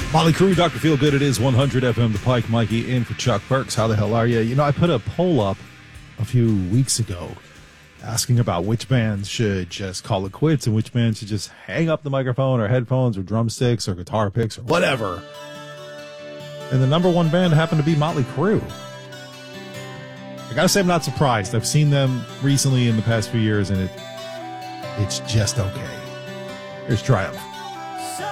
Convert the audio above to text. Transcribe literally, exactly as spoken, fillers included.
Motley Crue, Doctor Feelgood. It is one hundred F M, The Pike. Mikey in for Chuck Burks. How the hell are you? You know, I put a poll up a few weeks ago asking about which bands should just call it quits and which bands should just hang up the microphone or headphones or drumsticks or guitar picks or whatever. And the number one band happened to be Motley Crue. I gotta say, I'm not surprised. I've seen them recently in the past few years, and it it's just okay. Here's Triumph.